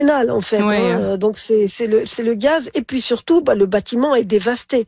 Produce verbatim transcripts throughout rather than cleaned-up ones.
en fait, oui, hein. hein. Donc c'est c'est le c'est le gaz et puis surtout bah le bâtiment est dévasté.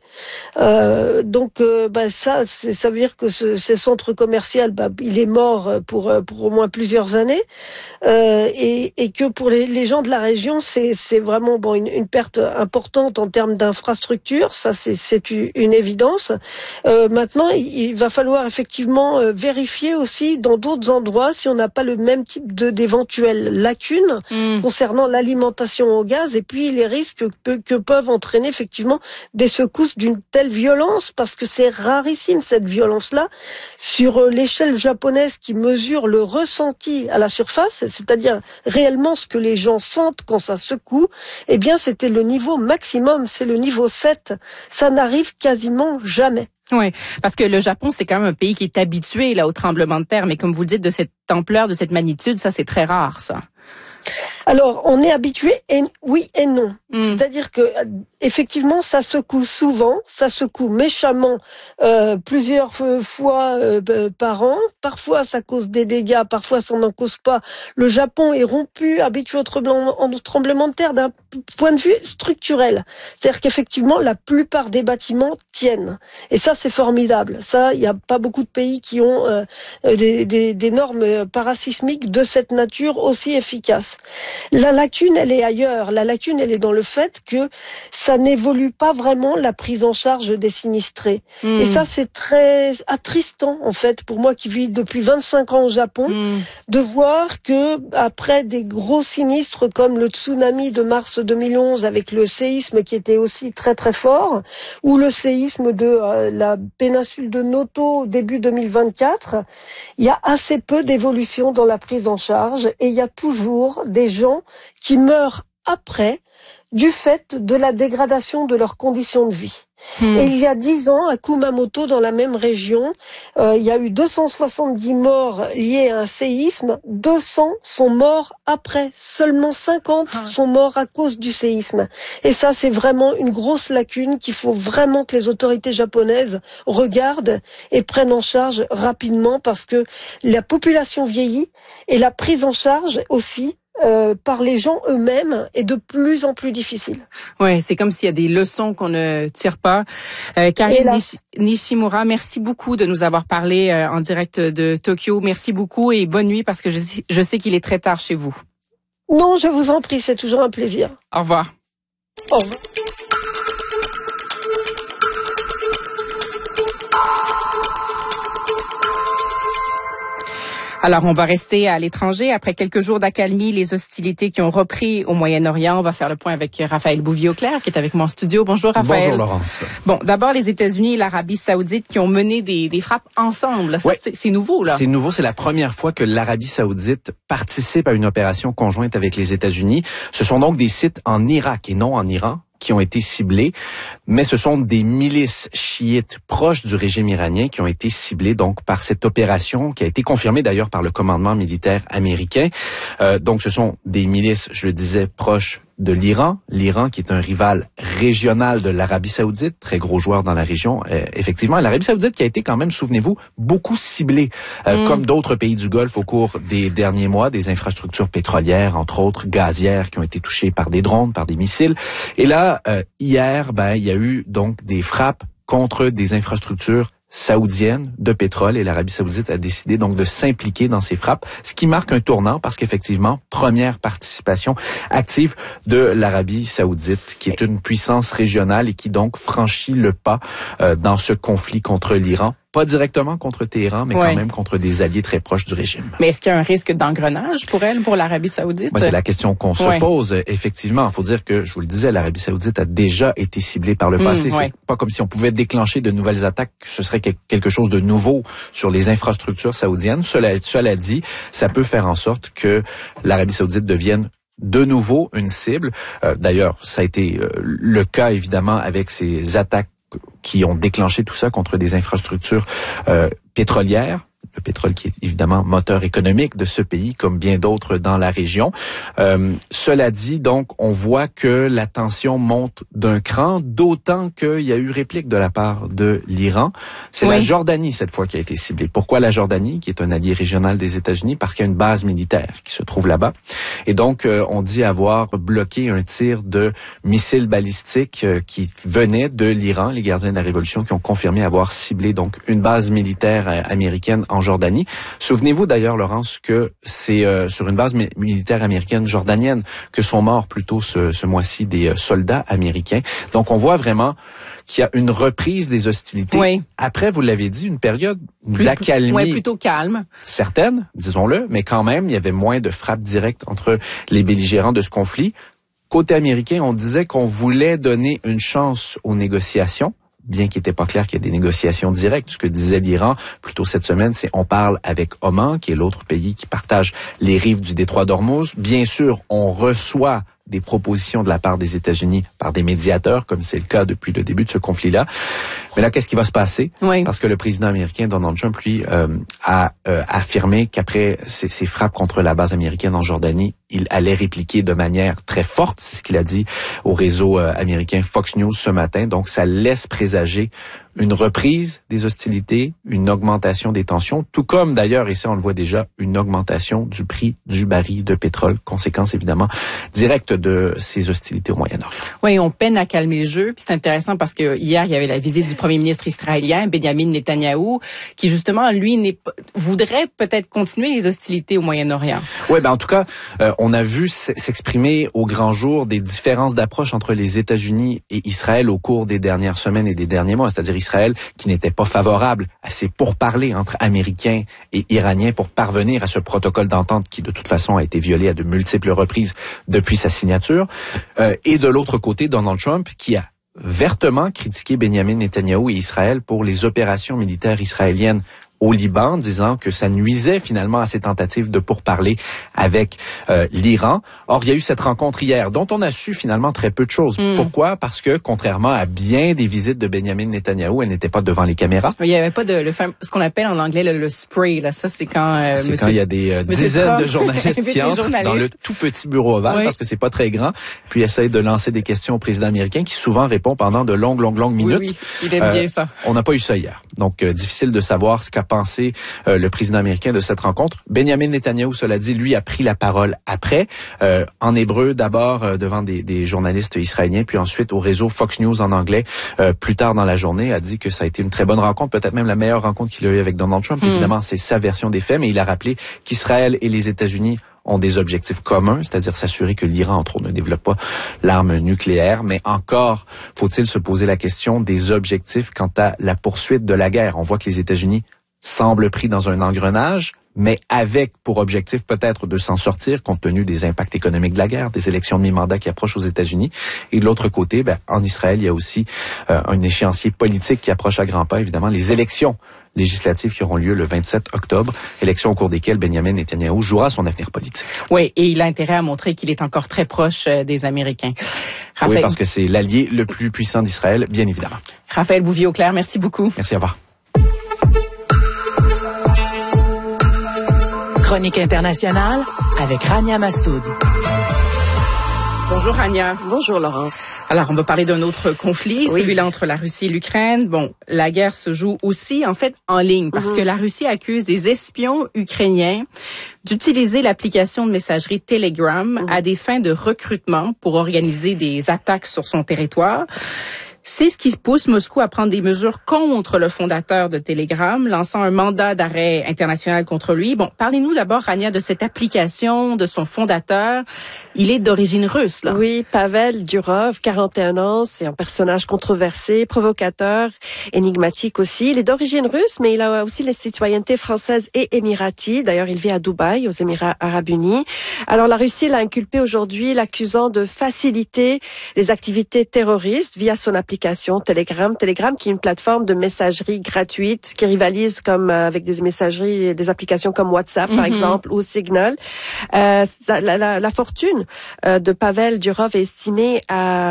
Euh, donc euh, bah ça c'est, ça veut dire que ce, ce centre commercial bah il est mort pour pour au moins plusieurs années euh, et et que pour les, les gens de la région c'est c'est vraiment bon une, une perte importante en termes d'infrastructure, ça c'est c'est une, une évidence. Euh, maintenant il, il va falloir effectivement euh, vérifier aussi dans d'autres endroits si on n'a pas le même type de d'éventuelles lacunes Mm. concernant l'alimentation au gaz et puis les risques que, que peuvent entraîner effectivement des secousses d'une telle violence parce que c'est rarissime cette violence-là sur l'échelle japonaise qui mesure le ressenti à la surface, c'est-à-dire réellement ce que les gens sentent quand ça secoue, eh bien c'était le niveau maximum, c'est le niveau sept. Ça n'arrive quasiment jamais. Oui, parce que le Japon, c'est quand même un pays qui est habitué là au tremblement de terre, mais comme vous le dites, de cette ampleur, de cette magnitude, ça c'est très rare, ça. Alors, on est habitué, et oui et non. Mm. C'est-à-dire que effectivement, ça secoue souvent, ça secoue méchamment euh, plusieurs fois euh, par an. Parfois, ça cause des dégâts, parfois, ça n'en cause pas. Le Japon est rompu, habitué au tremblement, au tremblement de terre d'un point de vue structurel. C'est-à-dire qu'effectivement, la plupart des bâtiments tiennent. Et ça, c'est formidable. Ça, il n'y a pas beaucoup de pays qui ont euh, des, des, des normes parasismiques de cette nature aussi efficaces. La lacune, elle est ailleurs. La lacune, elle est dans le fait que ça n'évolue pas vraiment la prise en charge des sinistrés. Mmh. Et ça, c'est très attristant, en fait, pour moi qui vis depuis vingt-cinq ans au Japon, mmh. de voir que après des gros sinistres comme le tsunami de mars deux mille onze avec le séisme qui était aussi très très fort, ou le séisme de euh, la péninsule de Noto au début deux mille vingt-quatre, il y a assez peu d'évolution dans la prise en charge et il y a toujours des gens qui meurent après du fait de la dégradation de leurs conditions de vie. Mmh. Et il y a dix ans, à Kumamoto, dans la même région, euh, il y a eu deux cent soixante-dix morts liés à un séisme. deux cents sont morts après. Seulement cinquante ah. sont morts à cause du séisme. Et ça, c'est vraiment une grosse lacune qu'il faut vraiment que les autorités japonaises regardent et prennent en charge rapidement parce que la population vieillit et la prise en charge aussi Euh, par les gens eux-mêmes est de plus en plus difficile. Ouais, c'est comme s'il y a des leçons qu'on ne tire pas. Euh, Karine Nish- Nishimura, merci beaucoup de nous avoir parlé euh, en direct de Tokyo. Merci beaucoup et bonne nuit parce que je, je sais qu'il est très tard chez vous. Non, je vous en prie, c'est toujours un plaisir. Au revoir. Au revoir. Alors, on va rester à l'étranger. Après quelques jours d'accalmie, les hostilités qui ont repris au Moyen-Orient. On va faire le point avec Raphaël Bouvier-Auclair, qui est avec moi en studio. Bonjour, Raphaël. Bonjour, Laurence. Bon, d'abord, les États-Unis et l'Arabie Saoudite qui ont mené des, des frappes ensemble. Ça, ouais, c'est, c'est nouveau, là. C'est nouveau. C'est la première fois que l'Arabie Saoudite participe à une opération conjointe avec les États-Unis. Ce sont donc des sites en Irak et non en Iran qui ont été ciblés, mais ce sont des milices chiites proches du régime iranien qui ont été ciblées donc par cette opération qui a été confirmée d'ailleurs par le commandement militaire américain. Euh, donc ce sont des milices, je le disais, proches de l'Iran, l'Iran qui est un rival régional de l'Arabie Saoudite, très gros joueur dans la région, euh, effectivement. L'Arabie Saoudite qui a été quand même, souvenez-vous, beaucoup ciblée, euh, mm. comme d'autres pays du Golfe au cours des derniers mois, des infrastructures pétrolières, entre autres gazières, qui ont été touchées par des drones, par des missiles. Et là, euh, hier, ben, il y a eu donc des frappes contre des infrastructures saoudienne de pétrole et l'Arabie Saoudite a décidé donc de s'impliquer dans ces frappes, ce qui marque un tournant parce qu'effectivement, première participation active de l'Arabie Saoudite qui est une puissance régionale et qui donc franchit le pas euh, dans ce conflit contre l'Iran. Pas directement contre Téhéran, mais ouais. quand même contre des alliés très proches du régime. Mais est-ce qu'il y a un risque d'engrenage pour elle, pour l'Arabie Saoudite? Ben, c'est la question qu'on se ouais. pose. Effectivement, il faut dire que, je vous le disais, l'Arabie Saoudite a déjà été ciblée par le passé. Mmh, ouais. C'est pas comme si on pouvait déclencher de nouvelles attaques. Ce serait quelque chose de nouveau sur les infrastructures saoudiennes. Cela, cela dit, ça peut faire en sorte que l'Arabie Saoudite devienne de nouveau une cible. Euh, d'ailleurs, ça a été euh, le cas, évidemment, avec ces attaques qui ont déclenché tout ça contre des infrastructures euh, pétrolières. Le pétrole qui est évidemment moteur économique de ce pays, comme bien d'autres dans la région. Euh, cela dit, donc, on voit que la tension monte d'un cran, d'autant qu'il y a eu réplique de la part de l'Iran. C'est oui. la Jordanie, cette fois, qui a été ciblée. Pourquoi la Jordanie, qui est un allié régional des États-Unis? Parce qu'il y a une base militaire qui se trouve là-bas. Et donc, euh, on dit avoir bloqué un tir de missiles balistiques euh, qui venait de l'Iran, les gardiens de la Révolution, qui ont confirmé avoir ciblé donc une base militaire euh, américaine en Jordanie. Souvenez-vous d'ailleurs, Laurence, que c'est euh, sur une base mi- militaire américaine jordanienne que sont morts plutôt ce, ce mois-ci des euh, soldats américains. Donc, on voit vraiment qu'il y a une reprise des hostilités. Oui. Après, vous l'avez dit, une période Plus, d'accalmie. Oui, plutôt calme. Certaines, disons-le, mais quand même, il y avait moins de frappes directes entre les belligérants de ce conflit. Côté américain, on disait qu'on voulait donner une chance aux négociations, bien qu'il n'était pas clair qu'il y ait des négociations directes. Ce que disait l'Iran plus tôt cette semaine, c'est on parle avec Oman, qui est l'autre pays qui partage les rives du détroit d'Ormuz. Bien sûr, on reçoit des propositions de la part des États-Unis par des médiateurs, comme c'est le cas depuis le début de ce conflit-là. Mais là, qu'est-ce qui va se passer? Oui. Parce que le président américain, Donald Trump, lui, euh, a euh, affirmé qu'après ces, ces frappes contre la base américaine en Jordanie, il allait répliquer de manière très forte. C'est ce qu'il a dit au réseau euh, américain Fox News ce matin. Donc, ça laisse présager une reprise des hostilités, une augmentation des tensions, tout comme d'ailleurs, et ça on le voit déjà, une augmentation du prix du baril de pétrole, conséquence évidemment directe de ces hostilités au Moyen-Orient. Oui, on peine à calmer le jeu. Puis c'est intéressant parce que hier, il y avait la visite du premier ministre israélien, Benjamin Netanyahou, qui justement, lui, n'est pas, voudrait peut-être continuer les hostilités au Moyen-Orient. Oui, ben en tout cas, euh, on a vu s'exprimer au grand jour des différences d'approche entre les États-Unis et Israël au cours des dernières semaines et des derniers mois, c'est-à-dire Israël qui n'était pas favorable à ces pourparlers entre Américains et Iraniens pour parvenir à ce protocole d'entente qui de toute façon a été violé à de multiples reprises depuis sa signature. Euh, et de l'autre côté, Donald Trump qui a vertement critiqué Benjamin Netanyahou et Israël pour les opérations militaires israéliennes au Liban, disant que ça nuisait finalement à ses tentatives de pourparler avec euh, l'Iran. Or, il y a eu cette rencontre hier, dont on a su finalement très peu de choses. Mm. Pourquoi? Parce que, contrairement à bien des visites de Benjamin Netanyahou, elle n'était pas devant les caméras. Il n'y avait pas de le fameux, ce qu'on appelle en anglais le, le spray. Là, ça, c'est quand euh, c'est monsieur, quand il y a des euh, dizaines Trump, de journalistes qui entrent journalistes. dans le tout petit bureau ovale, oui. parce que c'est pas très grand, puis essayent de lancer des questions au président américain, qui souvent répond pendant de longues, longues, longues minutes. Oui, oui. Il aime euh, bien ça. On n'a pas eu ça hier, donc euh, difficile de savoir ce qu'a pensé euh, le président américain de cette rencontre. Benjamin Netanyahou, cela dit, lui a pris la parole après, euh, en hébreu d'abord euh, devant des, des journalistes israéliens, puis ensuite au réseau Fox News en anglais, euh, plus tard dans la journée, a dit que ça a été une très bonne rencontre, peut-être même la meilleure rencontre qu'il a eue avec Donald Trump. Mm. Évidemment, c'est sa version des faits, mais il a rappelé qu'Israël et les États-Unis ont des objectifs communs, c'est-à-dire s'assurer que l'Iran, entre autres, ne développe pas l'arme nucléaire. Mais encore, faut-il se poser la question des objectifs quant à la poursuite de la guerre. On voit que les États-Unis semblent pris dans un engrenage, mais avec pour objectif peut-être de s'en sortir compte tenu des impacts économiques de la guerre, des élections de mi-mandat qui approchent aux États-Unis. Et de l'autre côté, ben, en Israël, il y a aussi euh, un échéancier politique qui approche à grands pas, évidemment, les élections législatives qui auront lieu le vingt-sept octobre, élections au cours desquelles Benjamin Netanyahou jouera son avenir politique. Oui, et il a intérêt à montrer qu'il est encore très proche des Américains. Raphaël... Oui, parce que c'est l'allié le plus puissant d'Israël, bien évidemment. Raphaël Bouvier-Auclair, merci beaucoup. Merci, au revoir. Chronique internationale avec Rania Massoud. Bonjour Rania. Bonjour Laurence. Alors, on va parler d'un autre conflit, oui. celui-là entre la Russie et l'Ukraine. Bon, la guerre se joue aussi, en fait, en ligne, parce mm-hmm. que la Russie accuse des espions ukrainiens d'utiliser l'application de messagerie Telegram mm-hmm. à des fins de recrutement pour organiser des attaques sur son territoire. C'est ce qui pousse Moscou à prendre des mesures contre le fondateur de Telegram, lançant un mandat d'arrêt international contre lui. Bon, parlez-nous d'abord, Rania, de cette application, de son fondateur. Il est d'origine russe, là. Oui, Pavel Durov, quarante et un ans, c'est un personnage controversé, provocateur, énigmatique aussi. Il est d'origine russe, mais il a aussi les citoyennetés françaises et émiraties. D'ailleurs, il vit à Dubaï, aux Émirats arabes unis. Alors, la Russie l'a inculpé aujourd'hui, l'accusant de faciliter les activités terroristes via son application. Telegram, Telegram qui est une plateforme de messagerie gratuite qui rivalise comme euh, avec des messageries, des applications comme WhatsApp mm-hmm. par exemple ou Signal. Euh, la, la, la fortune euh, de Pavel Durov est estimée à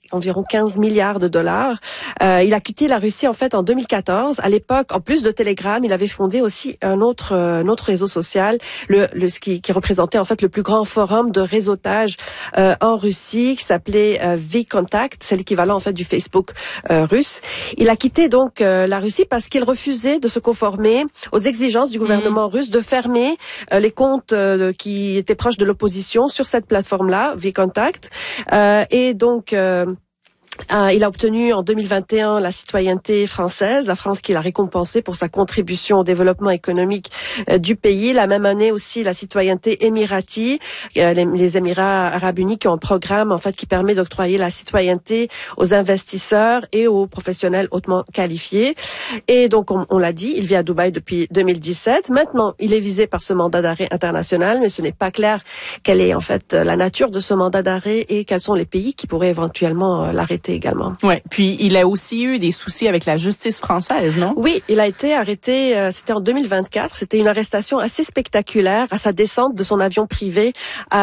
environ quinze milliards de dollars. Euh, il a quitté la Russie en fait en deux mille quatorze. À l'époque, en plus de Telegram, il avait fondé aussi un autre, un autre réseau social, le, le ce qui, qui représentait en fait le plus grand forum de réseautage euh, en Russie, qui s'appelait euh, V-Contact. C'est l'équivalent en fait du Facebook euh, russe. Il a quitté donc euh, la Russie parce qu'il refusait de se conformer aux exigences du gouvernement mmh. russe de fermer euh, les comptes euh, qui étaient proches de l'opposition sur cette plateforme-là, V-Contact. Euh, et donc euh, Euh, il a obtenu en deux mille vingt et un la citoyenneté française, la France qui l'a récompensé pour sa contribution au développement économique euh, du pays. La même année aussi la citoyenneté émirati, euh, les, les Émirats arabes unis qui ont un programme en fait qui permet d'octroyer la citoyenneté aux investisseurs et aux professionnels hautement qualifiés. Et donc on, on l'a dit, il vit à Dubaï depuis deux mille dix-sept. Maintenant, il est visé par ce mandat d'arrêt international, mais ce n'est pas clair quelle est en fait la nature de ce mandat d'arrêt et quels sont les pays qui pourraient éventuellement euh, l'arrêter également. Ouais, puis il a aussi eu des soucis avec la justice française, non? Oui, il a été arrêté, euh, c'était en deux mille vingt-quatre, c'était une arrestation assez spectaculaire à sa descente de son avion privé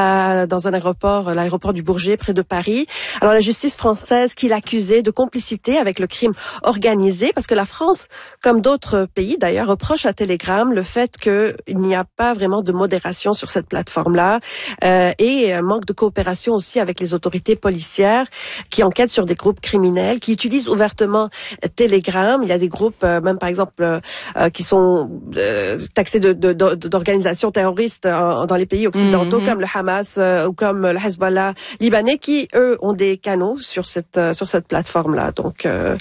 à, dans un aéroport, l'aéroport du Bourget près de Paris. Alors la justice française qui l'accusait de complicité avec le crime organisé, parce que la France, comme d'autres pays d'ailleurs, reproche à Telegram le fait qu'il n'y a pas vraiment de modération sur cette plateforme-là euh, et euh, manque de coopération aussi avec les autorités policières qui enquêtent sur des groupes criminels, qui utilisent ouvertement Telegram. Il y a des groupes, euh, même par exemple, euh, qui sont euh, taxés de, de, de, d'organisations terroristes euh, dans les pays occidentaux, mm-hmm. comme le Hamas euh, ou comme le Hezbollah libanais, qui, eux, ont des canaux sur cette, euh, sur cette plateforme-là. Donc... Euh,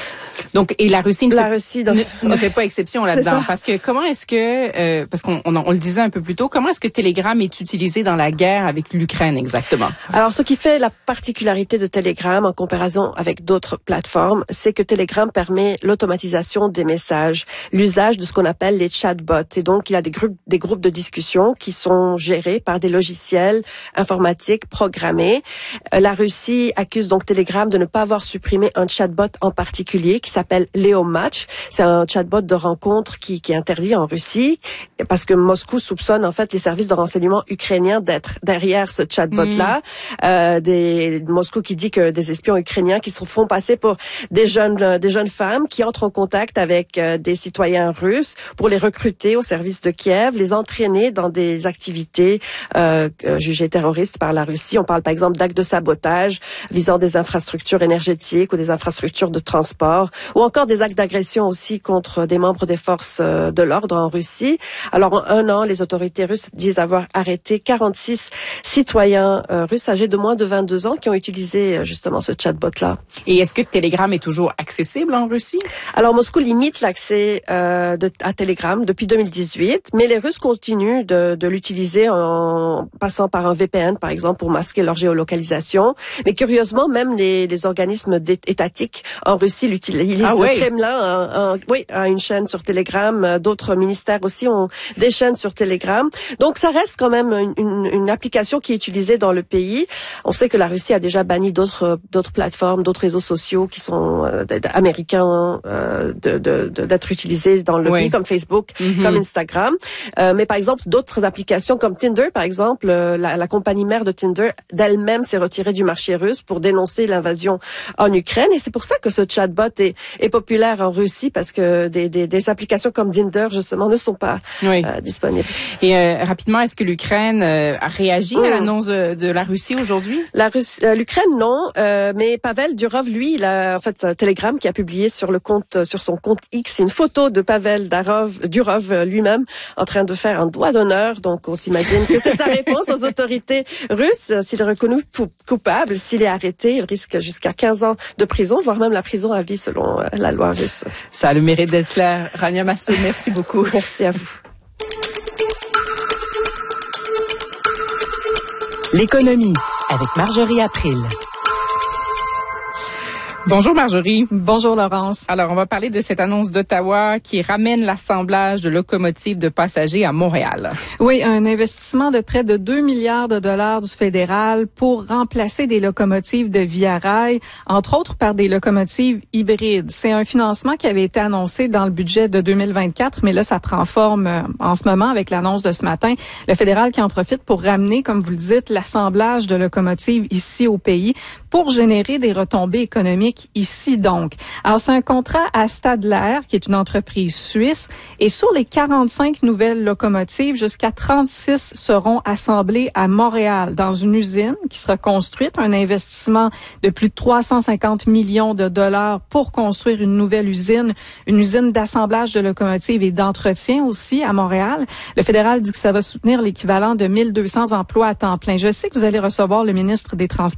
Donc, et la Russie ne, la fait, Russie dans... ne, ne fait pas exception là-dedans. Parce que comment est-ce que, euh, parce qu'on on, on le disait un peu plus tôt, comment est-ce que Telegram est utilisé dans la guerre avec l'Ukraine exactement? Alors, ce qui fait la particularité de Telegram en comparaison avec d'autres plateformes, c'est que Telegram permet l'automatisation des messages, l'usage de ce qu'on appelle les chatbots. Et donc, il y a des groupes, des groupes de discussion qui sont gérés par des logiciels informatiques programmés. La Russie accuse donc Telegram de ne pas avoir supprimé un chatbot en particulier qui s'appelle Léo Match. C'est un chatbot de rencontre qui, qui est interdit en Russie parce que Moscou soupçonne en fait les services de renseignement ukrainiens d'être derrière ce chatbot-là. Mmh. Euh, des, Moscou qui dit que des espions ukrainiens qui se font passer pour des jeunes, des jeunes femmes qui entrent en contact avec euh, des citoyens russes pour les recruter au service de Kiev, les entraîner dans des activités euh, jugées terroristes par la Russie. On parle par exemple d'actes de sabotage visant des infrastructures énergétiques ou des infrastructures de transport, ou encore des actes d'agression aussi contre des membres des forces de l'ordre en Russie. Alors, en un an, les autorités russes disent avoir arrêté quarante-six citoyens euh, russes âgés de moins de vingt-deux ans qui ont utilisé euh, justement ce chatbot-là. Et est-ce que Telegram est toujours accessible en Russie? Alors, Moscou limite l'accès euh, de, à Telegram depuis deux mille dix-huit, mais les Russes continuent de, de l'utiliser en passant par un V P N, par exemple, pour masquer leur géolocalisation. Mais curieusement, même les, les organismes étatiques en Russie l'utilisent. Ah, le oui. Kremlin a, a, oui, a une chaîne sur Telegram, d'autres ministères aussi ont des chaînes sur Telegram. Donc ça reste quand même une, une, une application qui est utilisée dans le pays. On sait que la Russie a déjà banni d'autres d'autres plateformes, d'autres réseaux sociaux qui sont euh, américains euh, de, de, de, d'être utilisés dans le oui. pays, comme Facebook, mm-hmm. comme Instagram. Euh, mais par exemple, d'autres applications comme Tinder, par exemple, euh, la, la compagnie mère de Tinder, d'elle-même s'est retirée du marché russe pour dénoncer l'invasion en Ukraine. Et c'est pour ça que ce chatbot est, est populaire en Russie, parce que des, des, des applications comme Tinder, justement, ne sont pas oui. euh, disponibles. Et euh, rapidement, est-ce que l'Ukraine euh, a réagi mmh. à l'annonce de, de la Russie aujourd'hui? La Russie, euh, l'Ukraine, non. Euh, mais Pavel Durov, lui, il a en fait un Telegram qui a publié sur le compte, sur son compte X, une photo de Pavel Darov, Durov lui-même en train de faire un doigt d'honneur. Donc, on s'imagine que c'est sa réponse aux autorités russes. S'il est reconnu coupable, s'il est arrêté, il risque jusqu'à quinze ans de prison, voire même la prison à vie selon la loi russe. Ça a le mérite d'être clair. Rania Massoud, merci beaucoup. Merci à vous. L'économie avec Marjorie April. Bonjour Marjorie. Bonjour Laurence. Alors, on va parler de cette annonce d'Ottawa qui ramène l'assemblage de locomotives de passagers à Montréal. Oui, un investissement de près de deux milliards de dollars du fédéral pour remplacer des locomotives de Via Rail, entre autres par des locomotives hybrides. C'est un financement qui avait été annoncé dans le budget de deux mille vingt-quatre, mais là, ça prend forme euh, en ce moment avec l'annonce de ce matin. Le fédéral qui en profite pour ramener, comme vous le dites, l'assemblage de locomotives ici au pays pour générer des retombées économiques ici donc. Alors, c'est un contrat à Stadler, qui est une entreprise suisse, et sur les quarante-cinq nouvelles locomotives, jusqu'à trente-six seront assemblées à Montréal, dans une usine qui sera construite, un investissement de plus de trois cent cinquante millions de dollars pour construire une nouvelle usine, une usine d'assemblage de locomotives et d'entretien aussi à Montréal. Le fédéral dit que ça va soutenir l'équivalent de mille deux cents emplois à temps plein. Je sais que vous allez recevoir le ministre des Transports